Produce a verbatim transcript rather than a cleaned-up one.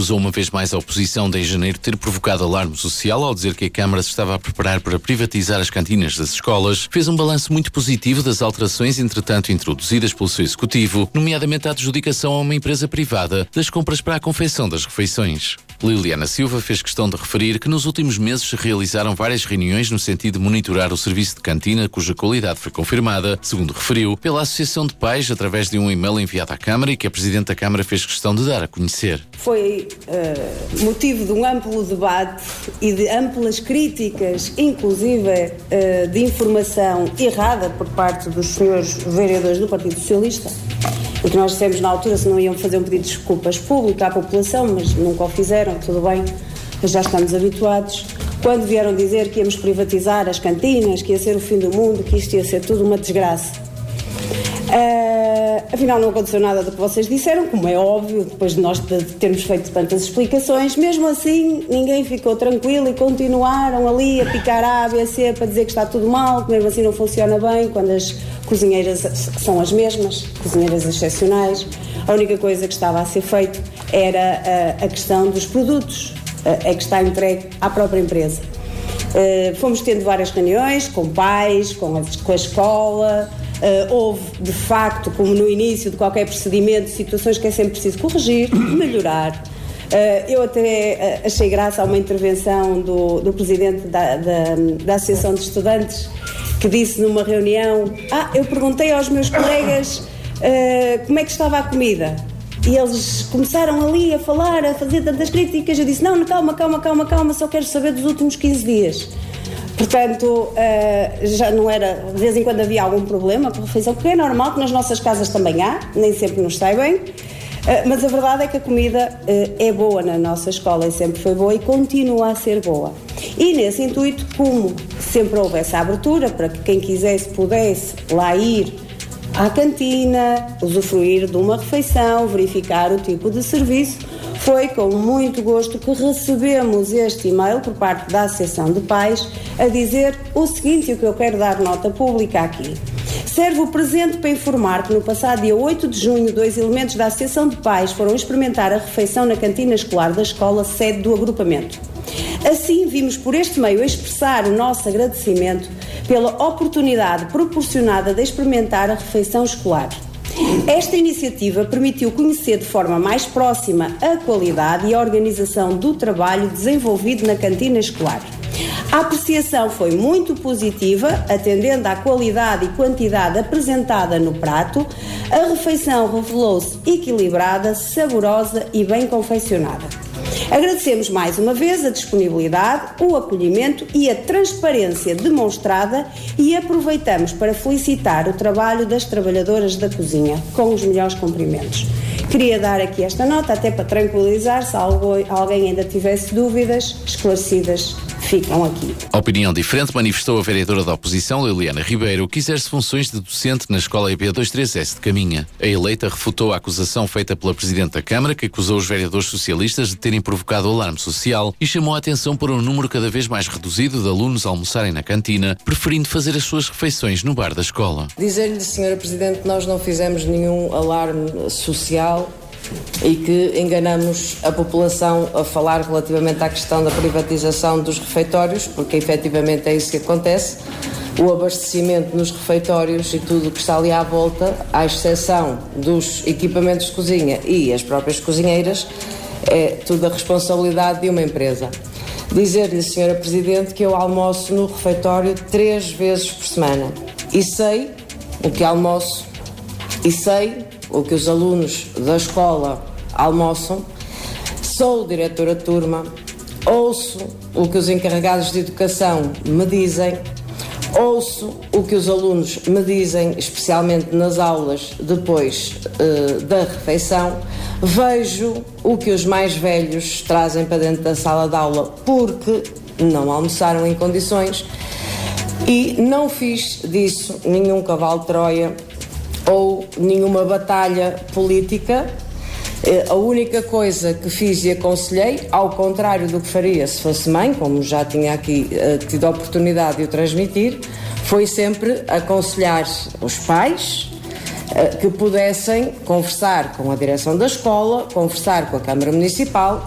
acusou uma vez mais a oposição de em janeiro ter provocado alarme social ao dizer que a Câmara se estava a preparar para privatizar as cantinas das escolas. Fez um balanço muito positivo das alterações entretanto introduzidas pelo seu executivo, nomeadamente a adjudicação a uma empresa privada das compras para a confecção das refeições. Liliana Silva fez questão de referir que nos últimos meses se realizaram várias reuniões no sentido de monitorar o serviço de cantina, cuja qualidade foi confirmada, segundo referiu, pela Associação de Pais, através de um e-mail enviado à Câmara e que a Presidente da Câmara fez questão de dar a conhecer. Foi uh, motivo de um amplo debate e de amplas críticas, inclusive uh, de informação errada por parte dos senhores vereadores do Partido Socialista, porque nós dissemos na altura se não iam fazer um pedido de desculpas público à população, mas nunca o fizeram, tudo bem, já estamos habituados. Quando vieram dizer que íamos privatizar as cantinas, que ia ser o fim do mundo, que isto ia ser tudo uma desgraça. Uh, afinal não aconteceu nada do que vocês disseram, como é óbvio, depois de nós de termos feito tantas explicações. Mesmo assim ninguém ficou tranquilo e continuaram ali a picar A, B, C para dizer que está tudo mal, que mesmo assim não funciona bem, quando as cozinheiras são as mesmas, cozinheiras excepcionais. A única coisa que estava a ser feito era a, a questão dos produtos, é que está entregue à própria empresa. Uh, fomos tendo várias reuniões com pais, com a, com a escola. Uh, houve, de facto, como no início de qualquer procedimento, situações que é sempre preciso corrigir, melhorar. Uh, eu até uh, achei graça a uma intervenção do, do presidente da, da, da Associação de Estudantes, que disse numa reunião: ah, eu perguntei aos meus colegas uh, como é que estava a comida. E eles começaram ali a falar, a fazer tantas críticas. Eu disse: não, calma, calma, calma, calma, só quero saber dos últimos quinze dias. Portanto, uh, já não era, de vez em quando havia algum problema com a refeição, porque é normal que nas nossas casas também há, nem sempre nos sai bem, uh, mas a verdade é que a comida uh, é boa na nossa escola e sempre foi boa e continua a ser boa. E nesse intuito, como sempre houve essa abertura para que quem quisesse pudesse lá ir à cantina, usufruir de uma refeição, verificar o tipo de serviço, foi com muito gosto que recebemos este e-mail por parte da Associação de Pais a dizer o seguinte, e o que eu quero dar nota pública aqui. Serve o presente para informar que no passado dia oito de junho, dois elementos da Associação de Pais foram experimentar a refeição na cantina escolar da escola sede do agrupamento. Assim, vimos por este meio expressar o nosso agradecimento pela oportunidade proporcionada de experimentar a refeição escolar. Esta iniciativa permitiu conhecer de forma mais próxima a qualidade e a organização do trabalho desenvolvido na cantina escolar. A apreciação foi muito positiva, atendendo à qualidade e quantidade apresentada no prato. A refeição revelou-se equilibrada, saborosa e bem confeccionada. Agradecemos mais uma vez a disponibilidade, o acolhimento e a transparência demonstrada e aproveitamos para felicitar o trabalho das trabalhadoras da cozinha, com os melhores cumprimentos. Queria dar aqui esta nota até para tranquilizar, se alguém ainda tivesse dúvidas esclarecidas, ficam aqui. A opinião diferente manifestou a vereadora da oposição, Liliana Ribeiro, que exerce funções de docente na escola E B vinte e três S de Caminha. A eleita refutou a acusação feita pela Presidente da Câmara, que acusou os vereadores socialistas de terem provocado alarme social e chamou a atenção por um número cada vez mais reduzido de alunos a almoçarem na cantina, preferindo fazer as suas refeições no bar da escola. Dizer-lhe, senhora Presidente, que nós não fizemos nenhum alarme social e que enganamos a população a falar relativamente à questão da privatização dos refeitórios, porque efetivamente é isso que acontece. O abastecimento nos refeitórios e tudo o que está ali à volta, à exceção dos equipamentos de cozinha e as próprias cozinheiras, é tudo a responsabilidade de uma empresa. Dizer-lhe, senhora Presidente, que eu almoço no refeitório três vezes por semana e sei o que almoço e sei o que os alunos da escola almoçam, sou diretora de turma, ouço o que os encarregados de educação me dizem, ouço o que os alunos me dizem, especialmente nas aulas depois uh, da refeição, vejo o que os mais velhos trazem para dentro da sala de aula porque não almoçaram em condições e não fiz disso nenhum cavalo de Troia ou nenhuma batalha política. A única coisa que fiz e aconselhei, ao contrário do que faria se fosse mãe, como já tinha aqui uh, tido a oportunidade de o transmitir, foi sempre aconselhar os pais uh, que pudessem conversar com a direção da escola, conversar com a Câmara Municipal